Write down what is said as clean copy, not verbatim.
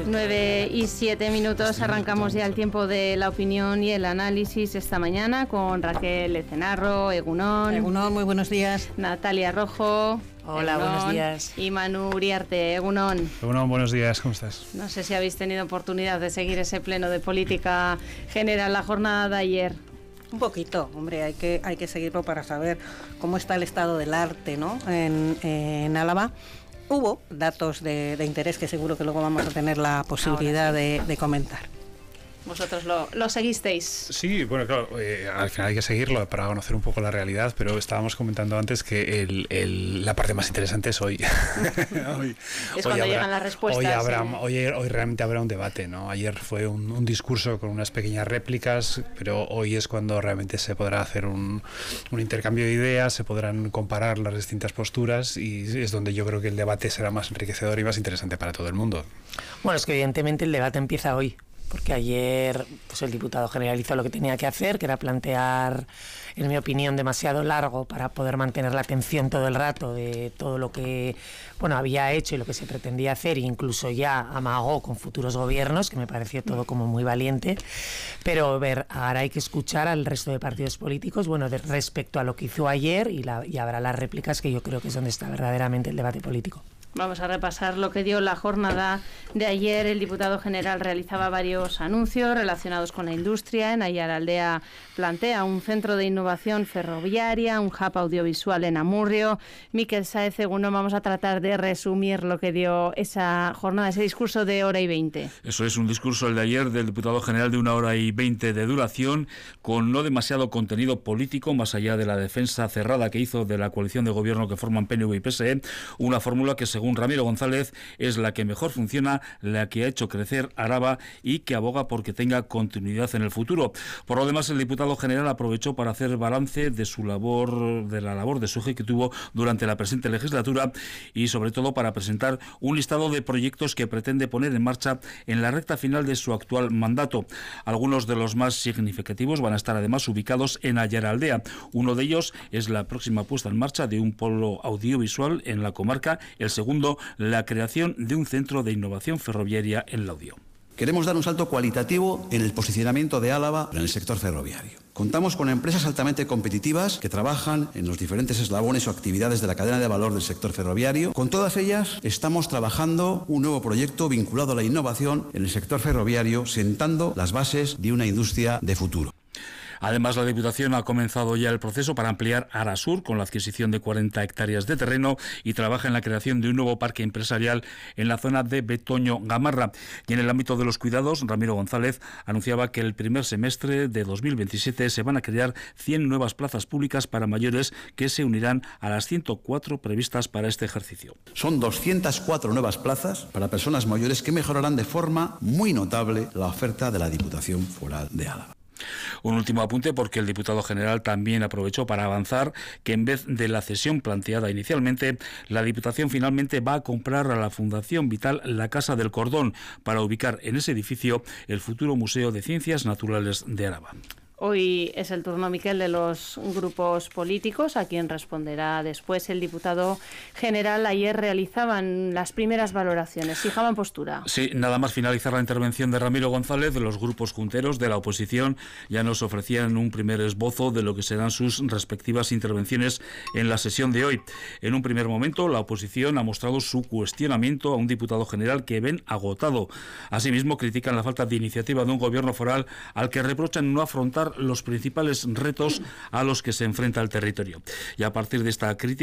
9:07, arrancamos ya el tiempo de la opinión y el análisis esta mañana con Raquel Ecenarro, Egunon. Egunon, muy buenos días. Natalia Rojo. Hola, Egunon. buenos días. Y Manu Uriarte, Egunon. Egunon, buenos días, ¿cómo estás? No sé si habéis tenido oportunidad de seguir ese pleno de política general, la jornada de ayer. Un poquito, hombre, hay que seguirlo para saber cómo está el estado del arte, ¿no? En Álava. Hubo datos de interés que seguro que luego vamos a tener la posibilidad de comentar. ¿Vosotros lo seguisteis? Sí, bueno, claro, al final hay que seguirlo para conocer un poco la realidad, pero estábamos comentando antes que la parte más interesante es hoy. Es cuando llegan las respuestas. Hoy realmente habrá un debate, ¿no? Ayer fue un discurso con unas pequeñas réplicas, pero hoy es cuando realmente se podrá hacer un intercambio de ideas, se podrán comparar las distintas posturas y es donde yo creo que el debate será más enriquecedor y más interesante para todo el mundo. Bueno, es que evidentemente el debate empieza hoy. Porque ayer pues el diputado general hizo lo que tenía que hacer, que era plantear, en mi opinión, demasiado largo para poder mantener la atención todo el rato de todo lo que había hecho y lo que se pretendía hacer, e incluso ya amagó con futuros gobiernos, que me pareció todo como muy valiente. Pero ahora hay que escuchar al resto de partidos políticos, respecto a lo que hizo ayer y habrá las réplicas, que yo creo que es donde está verdaderamente el debate político. Vamos a repasar lo que dio la jornada de ayer. El diputado general realizaba varios anuncios relacionados con la industria. En Aiaraldea plantea un centro de innovación ferroviaria, un hub audiovisual en Amurrio. Miquel Sáez, Egunon, vamos a tratar de resumir lo que dio esa jornada, ese discurso de 1:20. Eso es un discurso, el de ayer, del diputado general de 1:20 de duración, con no demasiado contenido político, más allá de la defensa cerrada que hizo de la coalición de gobierno que forman PNV y PSE, una fórmula que, según Ramiro González, es la que mejor funciona, la que ha hecho crecer Araba y que aboga porque tenga continuidad en el futuro. Por lo demás, el diputado general aprovechó para hacer balance de su labor, de la labor de su ejecutivo durante la presente legislatura y sobre todo para presentar un listado de proyectos que pretende poner en marcha en la recta final de su actual mandato. Algunos de los más significativos van a estar además ubicados en Aiaraldea. Uno de ellos es la próxima puesta en marcha de un polo audiovisual en la comarca. El segundo, la creación de un centro de innovación ferroviaria en Laudio. Queremos dar un salto cualitativo en el posicionamiento de Álava en el sector ferroviario. Contamos con empresas altamente competitivas que trabajan en los diferentes eslabones o actividades de la cadena de valor del sector ferroviario. Con todas ellas estamos trabajando un nuevo proyecto vinculado a la innovación en el sector ferroviario, sentando las bases de una industria de futuro. Además, la Diputación ha comenzado ya el proceso para ampliar Arasur con la adquisición de 40 hectáreas de terreno y trabaja en la creación de un nuevo parque empresarial en la zona de Betoño-Gamarra. Y en el ámbito de los cuidados, Ramiro González anunciaba que el primer semestre de 2027 se van a crear 100 nuevas plazas públicas para mayores que se unirán a las 104 previstas para este ejercicio. Son 204 nuevas plazas para personas mayores que mejorarán de forma muy notable la oferta de la Diputación Foral de Álava. Un último apunte, porque el diputado general también aprovechó para avanzar que en vez de la cesión planteada inicialmente, la Diputación finalmente va a comprar a la Fundación Vital la Casa del Cordón para ubicar en ese edificio el futuro Museo de Ciencias Naturales de Araba. Hoy es el turno, Miquel, de los grupos políticos, a quien responderá después el diputado general. Ayer realizaban las primeras valoraciones, fijaban postura. Sí, nada más finalizar la intervención de Ramiro González, de los grupos junteros de la oposición ya nos ofrecían un primer esbozo de lo que serán sus respectivas intervenciones en la sesión de hoy. En un primer momento, la oposición ha mostrado su cuestionamiento a un diputado general que ven agotado. Asimismo, critican la falta de iniciativa de un gobierno foral al que reprochan no afrontar los principales retos a los que se enfrenta el territorio. Y a partir de esta crítica,